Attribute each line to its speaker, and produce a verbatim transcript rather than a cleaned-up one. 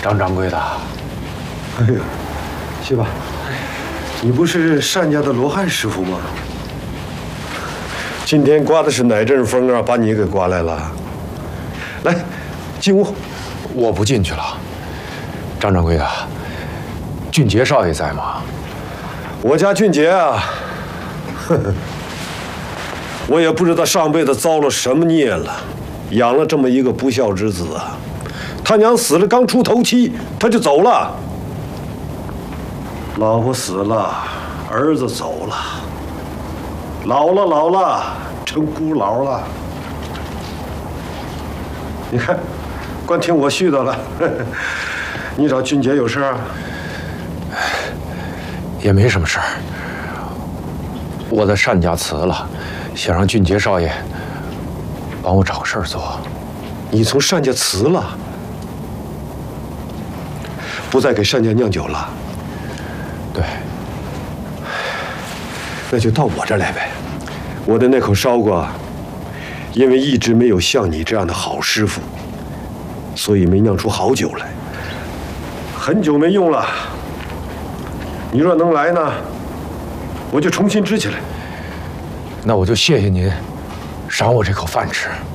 Speaker 1: 张掌柜的，
Speaker 2: 哎呀，去吧。你不是单家的罗汉师傅吗？今天刮的是哪阵风啊，把你给刮来了？来，进屋。
Speaker 1: 我不进去了。张掌柜的，俊杰少爷在吗？
Speaker 2: 我家俊杰啊，呵呵，我也不知道上辈子遭了什么孽了，养了这么一个不孝之子啊。他娘死了，刚出头七，他就走了。老婆死了，儿子走了，老了老了，成孤老了。你看，光听我絮叨了。呵呵，你找俊杰有事啊？
Speaker 1: 也没什么事儿。我在单家辞了，想让俊杰少爷帮我找个事儿做。
Speaker 2: 你从单家辞了，不再给单家酿酒了？
Speaker 1: 对。
Speaker 2: 那就到我这儿来呗。我的那口烧锅，因为一直没有像你这样的好师傅，所以没酿出好酒来。很久没用了。你若能来呢，我就重新支起来。
Speaker 1: 那我就谢谢您，赏我这口饭吃。